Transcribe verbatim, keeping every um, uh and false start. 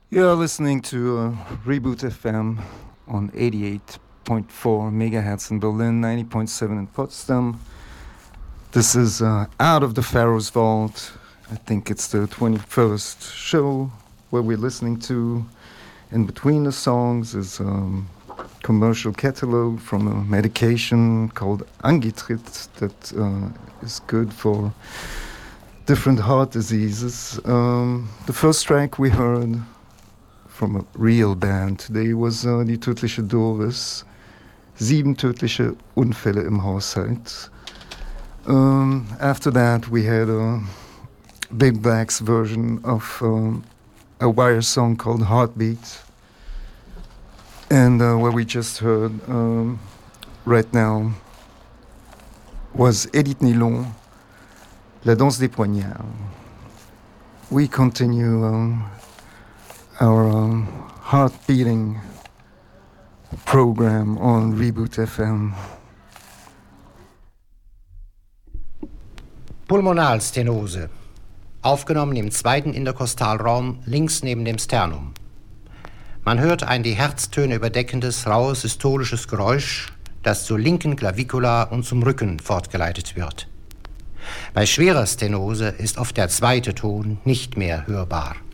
You're listening to uh, Reboot F M on eighty-eight point four megahertz in Berlin, ninety point seven in Potsdam. This is uh, Out of the Pharaoh's Vault. I think it's the twenty-first show where we're listening to. In between the songs is a um, commercial catalog from a medication called Angitrit that uh, is good for different heart diseases. Um, the first track we heard from a real band today was uh, die tödliche Doris. Sieben tödliche Unfälle im Haushalt. Um, after that we had a Big Black's version of um, a Wire song called Heartbeat. And uh, what we just heard um, right now was Edith Nilon, La Danse des Poignards. We continue um, our um, heart-beating program on Reboot F M. Pulmonalstenose, aufgenommen im zweiten Interkostalraum links neben dem Sternum. Man hört ein die Herztöne überdeckendes, raues, systolisches Geräusch, das zur linken Klavikula und zum Rücken fortgeleitet wird. Bei schwerer Stenose ist oft der zweite Ton nicht mehr hörbar.